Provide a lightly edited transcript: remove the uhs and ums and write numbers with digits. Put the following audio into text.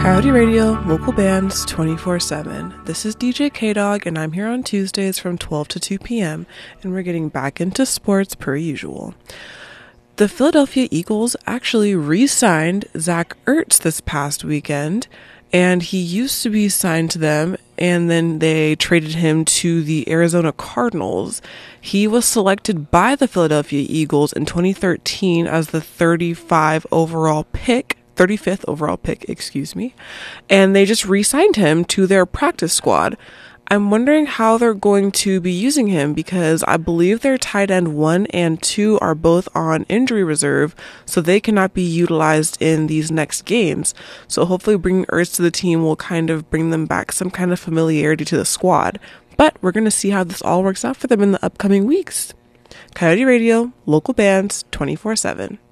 Coyote Radio, local bands 24/7. This is DJ K-Dog, and I'm here on Tuesdays from 12 to 2 p.m., and we're getting back into sports per usual. The Philadelphia Eagles actually re-signed Zach Ertz this past weekend, and he used to be signed to them, and then they traded him to the Arizona Cardinals. He was selected by the Philadelphia Eagles in 2013 as the 35th overall pick, and they just re-signed him to their practice squad. I'm wondering how they're going to be using him, because I believe their tight end 1 and 2 are both on injury reserve, so they cannot be utilized in these next games. So hopefully bringing Ertz to the team will kind of bring them back some kind of familiarity to the squad. But we're going to see how this all works out for them in the upcoming weeks. Coyote Radio, local bands 24/7.